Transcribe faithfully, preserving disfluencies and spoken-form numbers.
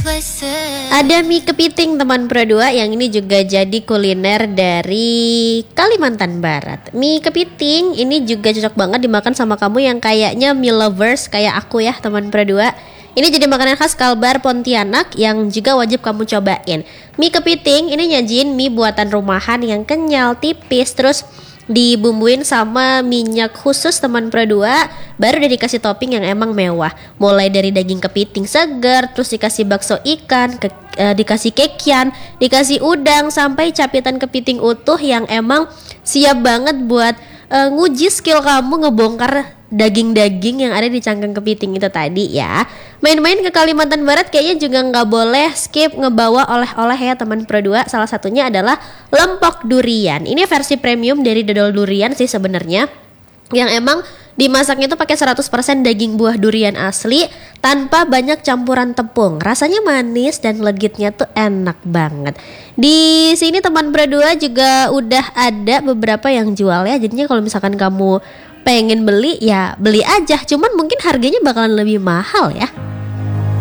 Ada mie kepiting teman Pro dua yang ini juga jadi kuliner dari Kalimantan Barat. Mie kepiting ini juga cocok banget dimakan sama kamu yang kayaknya mie lovers kayak aku ya teman Pro dua. Ini jadi makanan khas Kalbar Pontianak yang juga wajib kamu cobain. Mie kepiting ini nyajin mie buatan rumahan yang kenyal, tipis, terus dibumbuin sama minyak khusus teman Pro dua. Baru udah dikasih topping yang emang mewah. Mulai dari daging kepiting segar, terus dikasih bakso ikan, ke, uh, dikasih kekian, dikasih udang, sampai capitan kepiting utuh yang emang siap banget buat uh, nguji skill kamu ngebongkar daging-daging yang ada di cangkang kepiting itu tadi ya. Main-main ke Kalimantan Barat kayaknya juga nggak boleh skip ngebawa oleh-oleh ya teman Pro dua. Salah satunya adalah lempok durian. Ini versi premium dari dodol durian sih sebenarnya, yang emang dimasaknya tuh pakai seratus persen daging buah durian asli tanpa banyak campuran tepung. Rasanya manis dan legitnya tuh enak banget. Di sini teman Pro dua juga udah ada beberapa yang jual ya. Jadinya kalau misalkan kamu pengen beli ya beli aja, cuman mungkin harganya bakalan lebih mahal ya.